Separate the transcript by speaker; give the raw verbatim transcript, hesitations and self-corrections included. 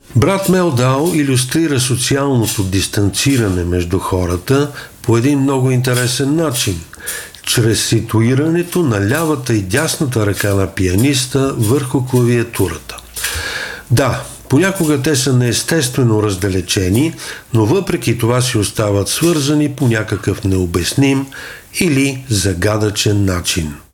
Speaker 1: Брат Мелдао илюстрира социалното дистанциране между хората по един много интересен начин, чрез ситуирането на лявата и дясната ръка на пианиста върху клавиатурата. Да, понякога те са неестествено раздалечени, но въпреки това си остават свързани по някакъв необясним или загадъчен начин.